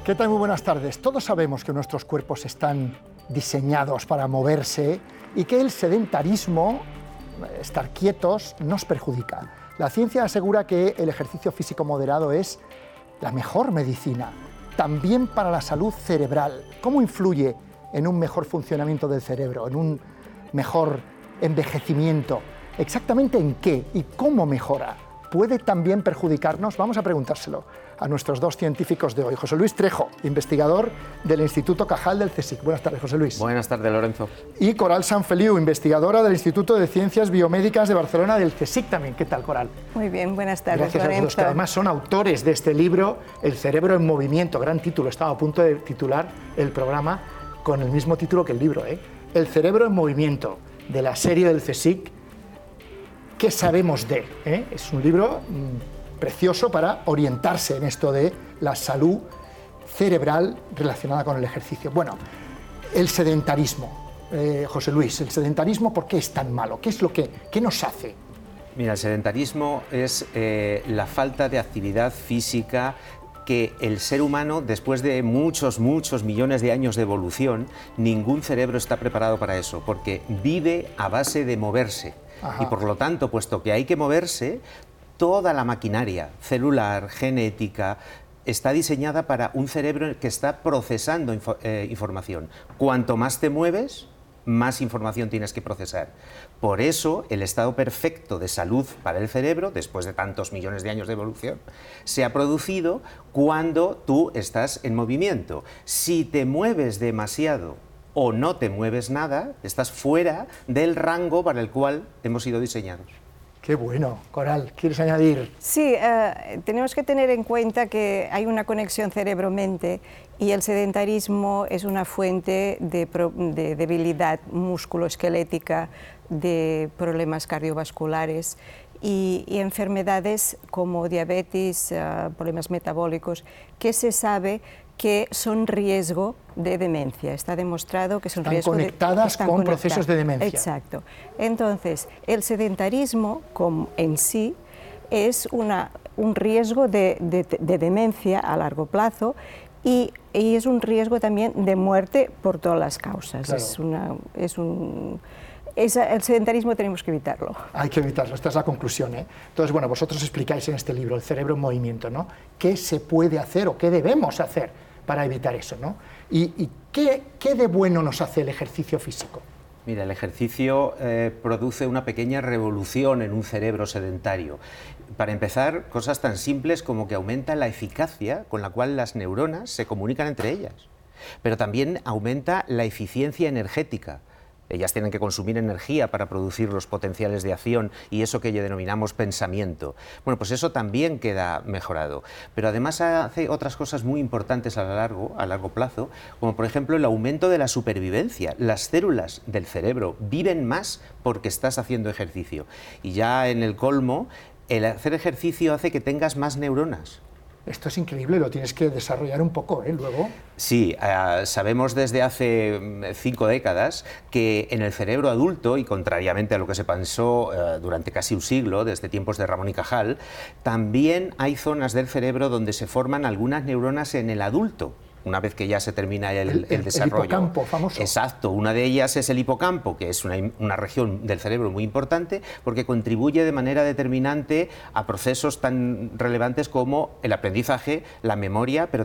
¿Qué tal? Muy buenas tardes. Todos sabemos que nuestros cuerpos están diseñados para moverse y que el sedentarismo, estar quietos, nos perjudica. La ciencia asegura que el ejercicio físico moderado es la mejor medicina, también para la salud cerebral. ¿Cómo influye en un mejor funcionamiento del cerebro, en un mejor envejecimiento? ¿Exactamente en qué y cómo mejora? ¿Puede también perjudicarnos? Vamos a preguntárselo a nuestros dos científicos de hoy. José Luis Trejo, investigador del Instituto Cajal del CSIC. Buenas tardes, José Luis. Buenas tardes, Lorenzo. Y Coral Sanfeliu, investigadora del Instituto de Ciencias Biomédicas de Barcelona del CSIC también. ¿Qué tal, Coral? Muy bien, buenas tardes, Gracias a los que además son autores de este libro, El cerebro en movimiento. Gran título, estaba a punto de titular el programa con el mismo título que el libro, El cerebro en movimiento, de la serie del CSIC. ¿Qué sabemos de? Es un libro precioso para orientarse en esto de la salud cerebral relacionada con el ejercicio. Bueno, el sedentarismo. José Luis, ¿el sedentarismo por qué es tan malo? ¿Qué nos hace? Mira, el sedentarismo es la falta de actividad física que el ser humano, después de muchos millones de años de evolución, ningún cerebro está preparado para eso, porque vive a base de moverse. Ajá. Y por lo tanto, puesto que hay que moverse, toda la maquinaria celular, genética, está diseñada para un cerebro que está procesando información. Cuanto más te mueves, más información tienes que procesar. Por eso, el estado perfecto de salud para el cerebro, después de tantos millones de años de evolución, se ha producido cuando tú estás en movimiento. Si te mueves demasiado o no te mueves nada, estás fuera del rango para el cual hemos sido diseñados. Qué bueno. Coral, ¿quieres añadir? Sí, tenemos que tener en cuenta que hay una conexión cerebro-mente y el sedentarismo es una fuente de debilidad musculoesquelética, de problemas cardiovasculares y enfermedades como diabetes, problemas metabólicos, que se sabe que son riesgo de demencia. Está demostrado que son riesgo conectadas con procesos de demencia. Exacto. Entonces, el sedentarismo en sí es un riesgo de demencia a largo plazo y es un riesgo también de muerte por todas las causas. Claro. El sedentarismo tenemos que evitarlo. Hay que evitarlo, esta es la conclusión. Entonces, bueno, vosotros explicáis en este libro, El cerebro en movimiento, ¿no? ¿Qué se puede hacer o qué debemos hacer para evitar eso, ¿no? ¿Y qué de bueno nos hace el ejercicio físico? Mira, el ejercicio produce una pequeña revolución en un cerebro sedentario. Para empezar, cosas tan simples como que aumenta la eficacia con la cual las neuronas se comunican entre ellas, pero también aumenta la eficiencia energética. Ellas tienen que consumir energía para producir los potenciales de acción y eso que denominamos pensamiento. Bueno, pues eso también queda mejorado. Pero además hace otras cosas muy importantes a largo plazo, como por ejemplo el aumento de la supervivencia. Las células del cerebro viven más porque estás haciendo ejercicio. Y ya en el colmo, el hacer ejercicio hace que tengas más neuronas. Esto es increíble, lo tienes que desarrollar un poco, luego. Sí, sabemos desde hace 5 décadas que en el cerebro adulto, y contrariamente a lo que se pensó durante casi un siglo, desde tiempos de Ramón y Cajal, también hay zonas del cerebro donde se forman algunas neuronas en el adulto, una vez que ya se termina el desarrollo. El hipocampo, famoso. Exacto, una de ellas es el hipocampo, que es una región del cerebro muy importante porque contribuye de manera determinante a procesos tan relevantes como el aprendizaje, la memoria, pero